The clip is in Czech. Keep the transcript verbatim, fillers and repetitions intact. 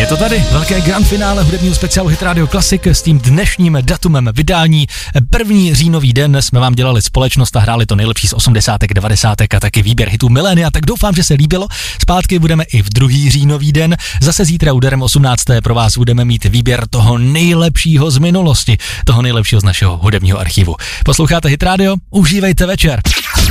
Je to tady, velké grand finále hudebního speciálu Hit Radio Classic s tím dnešním datumem vydání. První říjnový den jsme vám dělali společnost a hráli to nejlepší z osmdesátek, devadesátek a taky výběr hitů milénia, tak doufám, že se líbilo. Zpátky budeme i v druhý říjnový den. Zase zítra úderem osmnáctého pro vás budeme mít výběr toho nejlepšího z minulosti, toho nejlepšího z našeho hudebního archivu. Posloucháte Hit Radio? Užívejte večer.